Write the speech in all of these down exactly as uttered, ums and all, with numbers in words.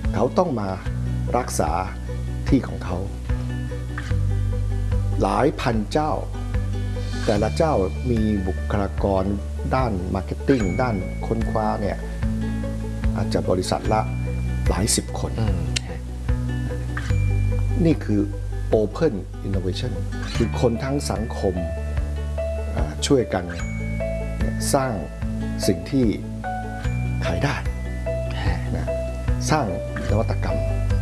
เขาต้องมารักษาที่ของเขาหลายพันเจ้าแต่ละเจ้ามีบุคลากรด้านมาร์เก็ตติ้งด้านค้นคว้าเนี่ยอาจจะบริษัทละหลายสิบคนนี่คือ Open Innovation คือคนทั้งสังคมช่วยกันสร้างสิ่งที่ขายได้นะสร้างนวัตกรรม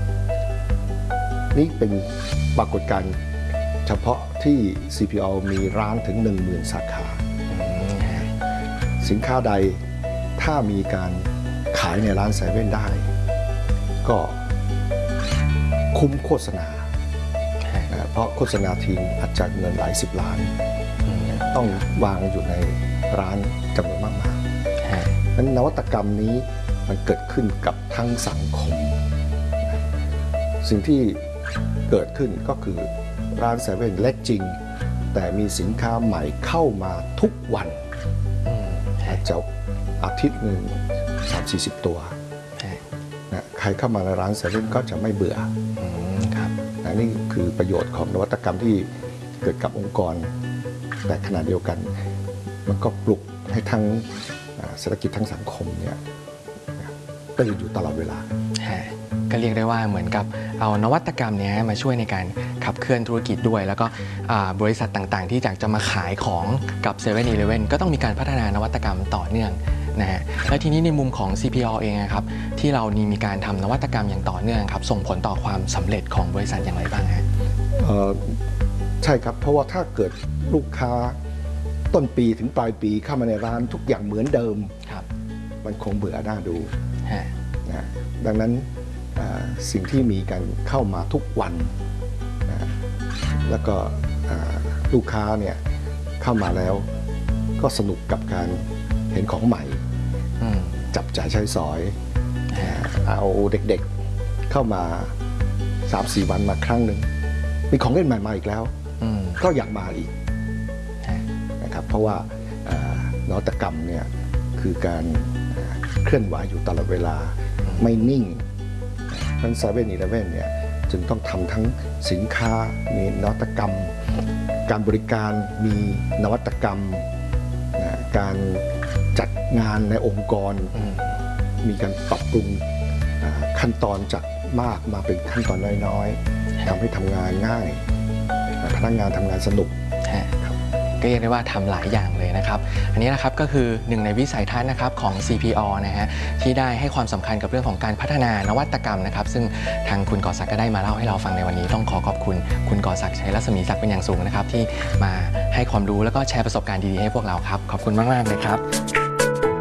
นี่เป็นปรากฏการณ์เฉพาะที่ ซี พี โอ มีร้านถึง หนึ่งหมื่น สาขาสินค้าใดถ้ามีการขายในร้านเซเว่นได้ก็คุ้มโฆษณาเพราะโฆษณาทีอาจจะเงินหลายสิบล้านต้องวางอยู่ในร้านจำนวนมากๆนั้นนวัตกรรมนี้มันเกิดขึ้นกับทั้งสังคมสิ่งที่เกิดขึ้นก็คือร้านเซเว่นเล็กจริงแต่มีสินค้าใหม่เข้ามาทุกวันอาจจะอาทิตย์หนึ่งสามสี่สิบตัวนะใครเข้ามาในร้านเซเว่นก็จะไม่เบื่อครับนี่คือประโยชน์ของนวัตกรรมที่เกิดกับองค์กรแต่ขณะเดียวกันมันก็ปลุกให้ทั้งเศรษฐกิจทั้งสังคมเนี่ยตื่นอยู่ตลอดเวลาก็เรียกได้ว่าเหมือนกับเอานวัตกรรมนี้มาช่วยในการขับเคลื่อนธุรกิจด้วยแล้วก็บริษัทต่างๆที่อยากจะมาขายของกับ เซเว่น อีเลฟเว่น ก็ต้องมีการพัฒนานวัตกรรมต่อเนื่องนะฮะและทีนี้ในมุมของ ซี พี โอ เองครับที่เรานี่มีการทำนวัตกรรมอย่างต่อเนื่องครับส่งผลต่อความสำเร็จของบริษัทอย่างไรบ้างฮะใช่ครับเพราะว่าถ้าเกิดลูกค้าต้นปีถึงปลายปีเข้ามาในร้านทุกอย่างเหมือนเดิมมันคงเบื่อหน้าดูนะดังนั้นสิ่งที่มีการเข้ามาทุกวันนะแล้วก็ลูกค้าเนี่ยเข้ามาแล้วก็สนุกกับการเห็นของใหม่จับจ่ายใช้สอยเอาเด็กๆเข้ามา สามสี่ วันมาครั้งหนึ่งมีของเล่นใหม่มาอีกแล้วก็อยากมาอีกนะครับเพราะว่านวัตกรรมเนี่ยคือการเคลื่อนไหวอยู่ตลอดเวลาไม่นิ่งทั้ง เซเว่น อีเลฟเว่น เนี่ยจึงต้องทำทั้งสินค้ามีนวัตกรรมการบริการมีนวัตกรรมการจัดงานในองค์กรมีการปรับปรุงขั้นตอนจากมากมาเป็นขั้นตอนน้อยๆทำให้ทำงานง่ายพนักงานทำงานสนุกก็เรียกได้ว่าทำหลายอย่างเลยนะครับอันนี้นะครับก็คือหนึ่งในวิสัยทัศน์นะครับของ ซี พี โอ นะฮะที่ได้ให้ความสำคัญกับเรื่องของการพัฒนานวัตกรรมนะครับซึ่งทางคุณกอศักดิ์ก็ได้มาเล่าให้เราฟังในวันนี้ต้องขอขอบคุณคุณกอศักดิ์ชัยรัศมีศักดิ์เป็นอย่างสูงนะครับที่มาให้ความรู้แล้วก็แชร์ประสบการณ์ดีๆให้พวกเราครับขอบคุณมากๆเลยครับ